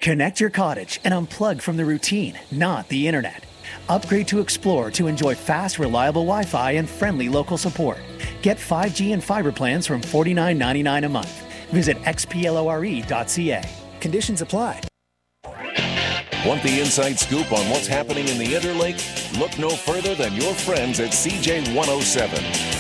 Connect your cottage and unplug from the routine, not the internet. Upgrade to Explore to enjoy fast, reliable Wi-Fi and friendly local support. Get 5G and fiber plans from $49.99 a month. Visit xplore.ca. Conditions apply. Want the inside scoop on what's happening in the Interlake? Look no further than your friends at CJ107.